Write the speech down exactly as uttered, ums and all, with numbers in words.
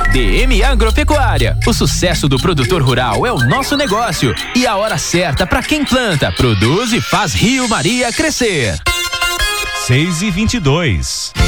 D M Agropecuária. O sucesso do produtor rural é o nosso negócio e a hora certa para quem planta, produz e faz Rio Maria crescer. seis e vinte e dois.